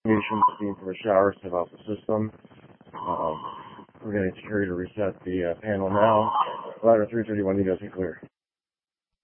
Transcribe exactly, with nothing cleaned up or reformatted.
Communication steam from a shower set off the system. Um, we're getting security to reset the uh, panel now. Ladder three thirty-one, you guys are clear.